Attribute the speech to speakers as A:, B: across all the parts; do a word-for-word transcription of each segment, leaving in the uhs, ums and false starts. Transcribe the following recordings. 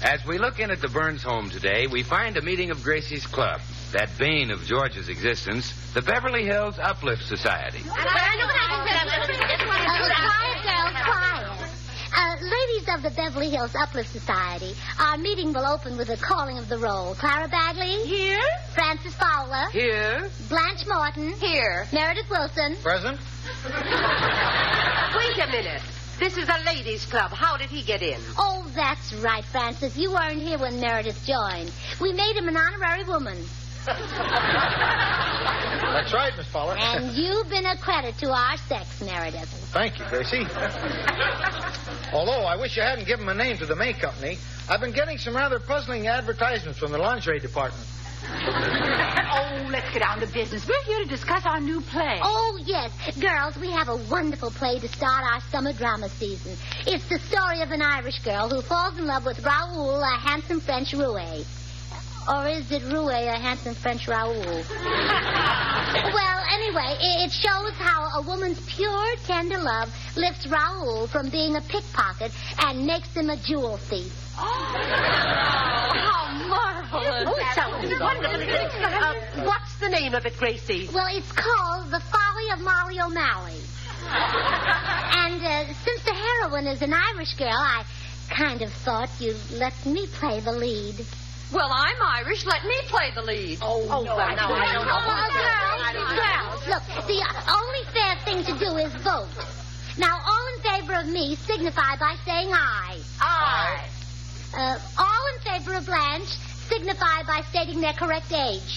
A: As we look in at the Burns home today, we find a meeting of Gracie's club, that bane of George's existence, the Beverly Hills Uplift Society.
B: Uh, quiet, girls, quiet. Uh, ladies of the Beverly Hills Uplift Society, our meeting will open with the calling of the roll. Clara Bagley?
C: Here.
B: Francis Fowler?
A: Here.
B: Blanche Morton?
C: Here.
B: Meredith Wilson?
D: Present.
C: Wait a minute. This is a ladies' club. How did he get in?
B: Oh, that's right, Francis. You weren't here when Meredith joined. We made him an honorary woman.
D: That's right, Miss Fowler.
B: And you've been a credit to our sex, Meredith.
D: Thank you, Gracie. Although I wish you hadn't given my name to the May Company, I've been getting some rather puzzling advertisements from the lingerie department.
E: Oh, let's get down to business. We're here to discuss our new play.
B: Oh, yes. Girls, we have a wonderful play to start our summer drama season. It's the story of an Irish girl who falls in love with Raoul, a handsome French roue. Or is it roue, a handsome French Raoul? Well, anyway, it shows how a woman's pure, tender love lifts Raoul from being a pickpocket and makes him a jewel thief.
E: Oh, how marvelous.
C: Oh, it sounds wonderful. Uh, what's the name of it, Gracie?
B: Well, it's called The Folly of Molly O'Malley. And uh, since the heroine is an Irish girl, I kind of thought you'd let me play the lead.
E: Well, I'm Irish. Let me play the lead.
C: Oh, oh no, I know, I know.
B: Girls, girls, look, the only fair thing to do is vote. Now, all in favor of me signify by saying aye.
C: Aye.
B: Uh, all in favor of Blanche signify by stating their correct age.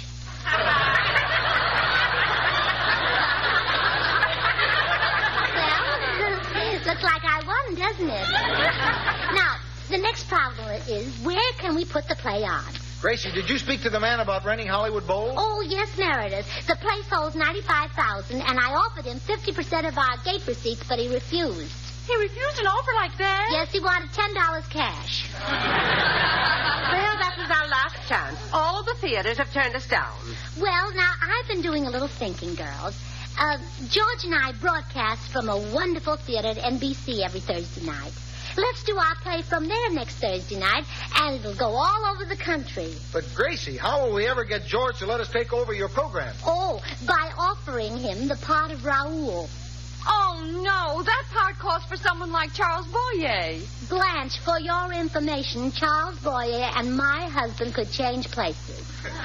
B: Well, looks like I won, doesn't it? Now, the next problem is, where can we put the play on?
D: Gracie, did you speak to the man about renting Hollywood Bowl?
B: Oh, yes, Meredith. The place holds ninety-five thousand dollars, and I offered him fifty percent of our gate receipts, but he refused.
E: He refused an offer like that?
B: Yes, he wanted ten dollars cash.
C: Well, that was our last chance. All the theaters have turned us down.
B: Well, now, I've been doing a little thinking, girls. Uh, George and I broadcast from a wonderful theater at N B C every Thursday night. Let's do our play from there next Thursday night, and it'll go all over the country.
D: But, Gracie, how will we ever get George to let us take over your program?
B: Oh, by offering him the part of Raoul.
E: Oh, no. That part calls for someone like Charles Boyer.
B: Blanche, for your information, Charles Boyer and my husband could change places.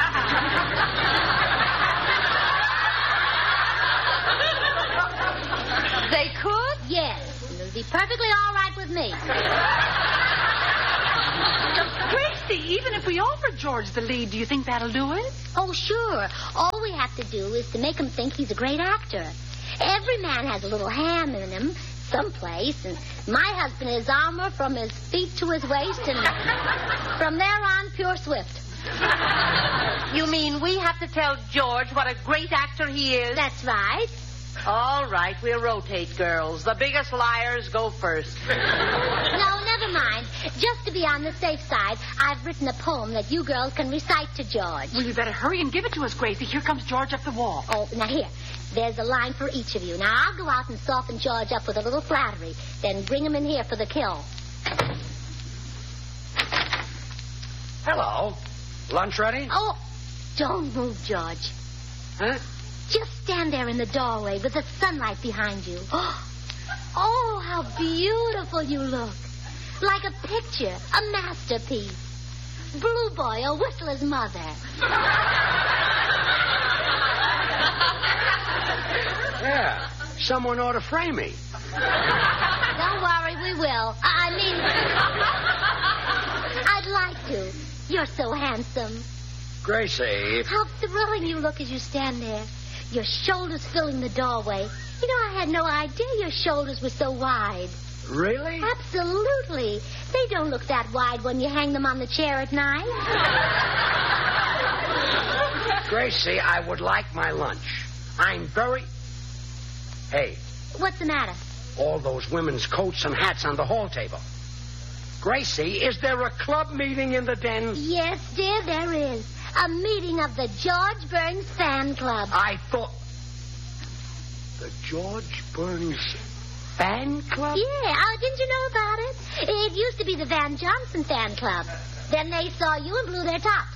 E: They could?
B: Yes. It'll be perfectly all right with me.
E: Gracie, even if we offered George the lead, do you think that'll do it?
B: Oh, sure. All we have to do is to make him think he's a great actor. Every man has a little ham in him someplace, and my husband is armor from his feet to his waist, and from there on, pure swift.
C: You mean we have to tell George what a great actor he is?
B: That's right.
C: All right, we'll rotate, girls. The biggest liars go first.
B: No, never mind. Just to be on the safe side, I've written a poem that you girls can recite to George.
E: Well, you better hurry and give it to us, Gracie. Here comes George up the wall.
B: Oh, now here. There's a line for each of you. Now, I'll go out and soften George up with a little flattery, then bring him in here for the kill.
A: Hello. Lunch ready?
B: Oh, don't move, George.
A: Huh?
B: Just stand there in the doorway with the sunlight behind you. Oh, how beautiful you look. Like a picture, a masterpiece. Blue Boy, a whistler's mother.
F: Yeah, someone ought to frame me.
B: Don't worry, we will. I mean, I'd like to. You're so handsome.
F: Gracie.
B: How thrilling you look as you stand there. Your shoulders filling the doorway. You know, I had no idea your shoulders were so wide.
F: Really?
B: Absolutely. They don't look that wide when you hang them on the chair at night.
F: Gracie, I would like my lunch. I'm very... Hey.
B: What's the matter?
F: All those women's coats and hats on the hall table. Gracie, is there a club meeting in the den?
B: Yes, dear, there is. A meeting of the George Burns Fan Club.
F: I thought... The George Burns Fan Club?
B: Yeah, oh, didn't you know about it? It used to be the Van Johnson Fan Club. Then they saw you and blew their tops.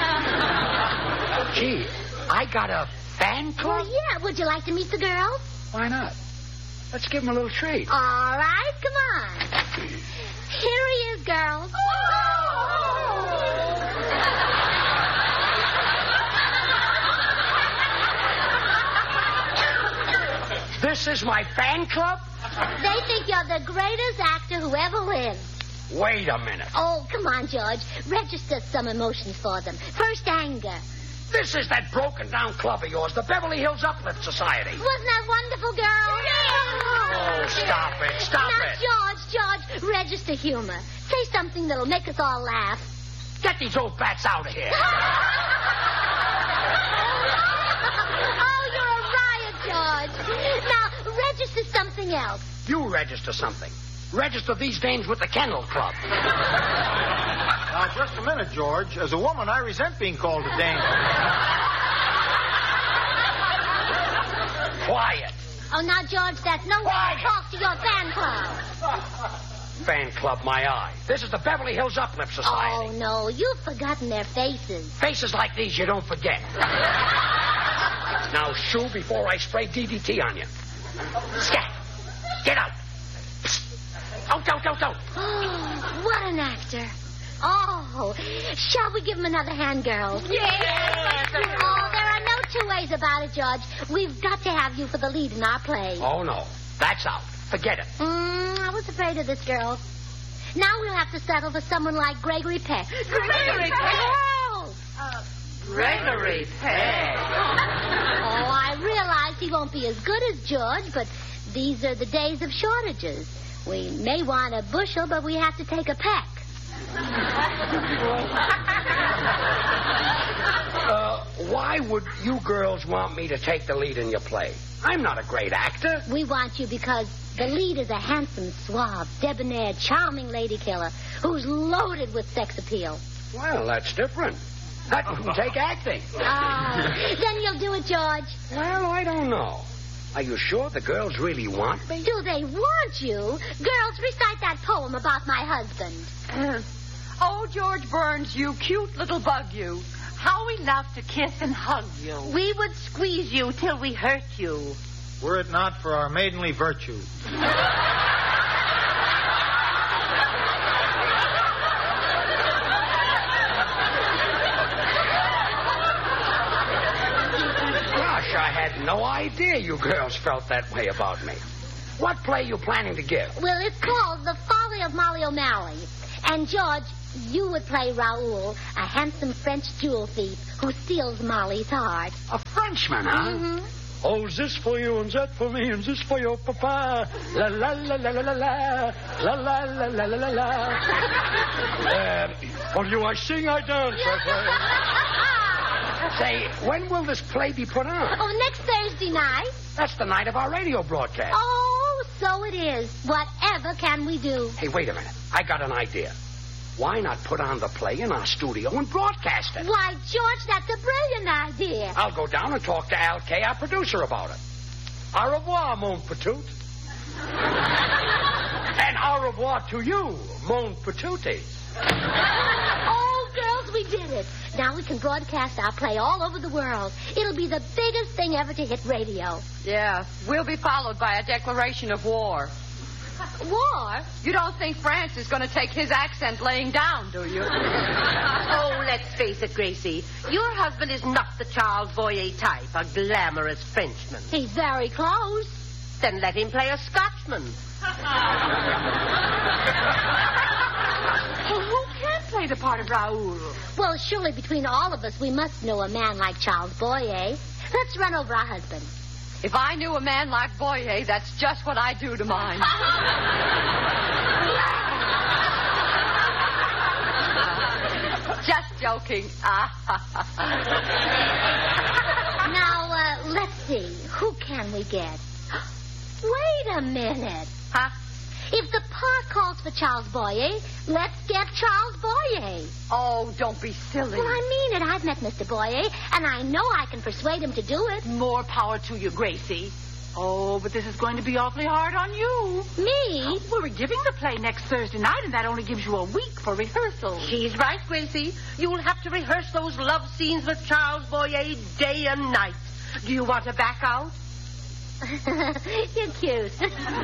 F: Gee, I got a fan club?
B: Well, yeah. Would you like to meet the girls?
F: Why not? Let's give them a little treat.
B: All right, come on. Here he is, girls.
F: This is my fan club?
B: They think you're the greatest actor who ever lived.
F: Wait a minute.
B: Oh, come on, George. Register some emotions for them. First, anger.
F: This is that broken-down club of yours, the Beverly Hills Uplift Society.
B: Wasn't that wonderful, girl?
F: Oh, stop it. Stop
B: now,
F: it.
B: George, George, register humor. Say something that'll make us all laugh.
F: Get these old bats out of here.
B: Oh, you're a riot, George. Now, register something else.
F: You register something. Register these dames with the Kennel Club.
D: Now, just a minute, George. As a woman, I resent being called a dame.
F: Quiet.
B: Oh, now, George, that's no way
F: Quiet.
B: to talk to your fan club.
F: Fan club, my eye. This is the Beverly Hills Uplift
B: Oh,
F: Society.
B: no, you've forgotten their faces.
F: Faces like these you don't forget. Now, shoo before I spray D D T on you. Scat. Get out. Psst. Out, out, out, out.
B: Oh, what an actor. Oh, shall we give him another hand, girls?
C: Yes.
B: Oh, there are no two ways about it, George. We've got to have you for the lead in our play.
F: Oh, no. That's out. Forget it.
B: Mm, I was afraid of this, girls. Now we'll have to settle for someone like Gregory Peck.
C: Gregory Peck?
B: Oh,
C: Gregory Peck.
B: Oh, I realize he won't be as good as George, but these are the days of shortages. We may want a bushel, but we have to take a peck.
F: Uh, why would you girls want me to take the lead in your play? I'm not a great actor.
B: We want you because the lead is a handsome, suave, debonair, charming lady killer who's loaded with sex appeal.
F: Well, that's different. That wouldn't take acting.
B: Oh, then you'll do it, George.
F: Well, I don't know. Are you sure the girls really want me?
B: Do they want you? Girls, recite that poem about my husband.
E: Oh, George Burns, you cute little bug, you. How we love to kiss and hug you.
C: We would squeeze you till we hurt you.
D: Were it not for our maidenly virtue.
F: Gosh, I had no idea you girls felt that way about me. What play you planning to give?
B: Well, it's called The Folly of Molly O'Malley. And, George, you would play Raoul, a handsome French jewel thief who steals Molly's heart.
F: A Frenchman, huh?
B: Mm-hmm.
F: Oh, this for you and that for me and this for your papa. La la la la la la la la la la la la la la. Uh, for you I sing, I dance. I Say, when will this play be put on?
B: Oh, next Thursday night.
F: That's the night of our radio broadcast.
B: Oh, so it is. Whatever can we do?
F: Hey, wait a minute. I got an idea. Why not put on the play in our studio and broadcast it?
B: Why, George, that's a brilliant idea.
F: I'll go down and talk to Al Kay, our producer, about it. Au revoir, mon petit. And au revoir to you, mon petite.
B: Oh, girls, we did it. Now we can broadcast our play all over the world. It'll be the biggest thing ever to hit radio.
E: Yeah, we'll be followed by a declaration of war.
B: War?
E: You don't think France is going to take his accent laying down, do you?
C: Oh, let's face it, Gracie. Your husband is not the Charles Boyer type, a glamorous Frenchman.
B: He's very close.
C: Then let him play a Scotchman.
E: Well, who can play the part of Raoul?
B: Well, surely between all of us, we must know a man like Charles Boyer. Let's run over our husband.
E: If I knew a man like Boyer, that's just what I'd do to mine. Just joking.
B: Now, uh, let's see. Who can we get? Wait a minute.
E: Huh?
B: If the part calls for Charles Boyer, let's get Charles Boyer.
E: Oh, don't be silly.
B: Well, I mean it. I've met Mister Boyer, and I know I can persuade him to do it.
C: More power to you, Gracie.
E: Oh, but this is going to be awfully hard on you.
B: Me?
E: Well, we're giving the play next Thursday night, and that only gives you a week for rehearsal.
C: She's right, Gracie. You'll have to rehearse those love scenes with Charles Boyer day and night. Do you want to back out?
B: You're cute.